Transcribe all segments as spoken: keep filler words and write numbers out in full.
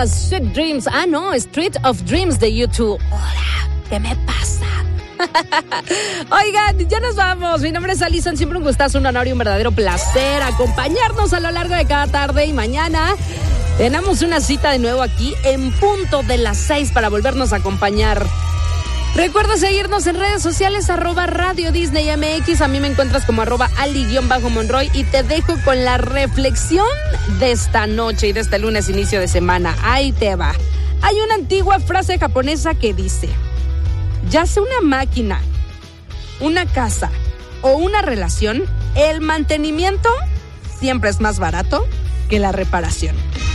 llama Sweet Dreams. Ah, no, Street of Dreams de YouTube. Hola, ¿qué me pasa? Oigan, ya nos vamos. Mi nombre es Alison, siempre un gustazo, un honor y un verdadero placer acompañarnos a lo largo de cada tarde. Y mañana tenemos una cita de nuevo aquí en punto de las seis para volvernos a acompañar. Recuerda seguirnos en redes sociales, arroba Radio Disney M X. A mí me encuentras como arroba Ali-Monroy. Y te dejo con la reflexión de esta noche y de este lunes, inicio de semana. Ahí te va. Hay una antigua frase japonesa que dice: ya sea una máquina, una casa o una relación, el mantenimiento siempre es más barato que la reparación.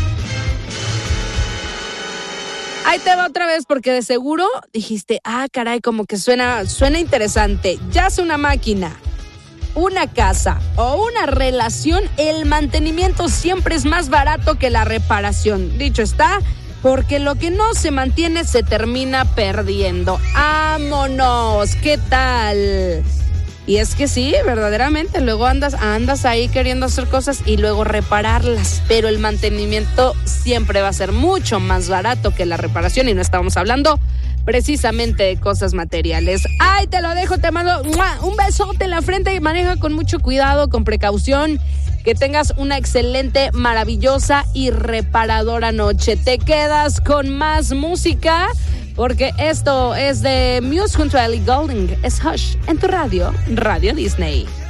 Ahí te va otra vez porque de seguro dijiste, ah, caray, como que suena, suena interesante. Ya sea una máquina, una casa o una relación, el mantenimiento siempre es más barato que la reparación. Dicho está, porque lo que no se mantiene se termina perdiendo. ¡Vámonos! ¿Qué tal? Y es que sí, verdaderamente, luego andas, andas ahí queriendo hacer cosas y luego repararlas, pero el mantenimiento siempre va a ser mucho más barato que la reparación y no estábamos hablando precisamente de cosas materiales. ¡Ay, te lo dejo! Te mando ¡mua! Un besote en la frente y maneja con mucho cuidado, con precaución. Que tengas una excelente, maravillosa y reparadora noche. Te quedas con más música porque esto es de Muse junto a Ellie Goulding. Es Hush en tu radio, Radio Disney.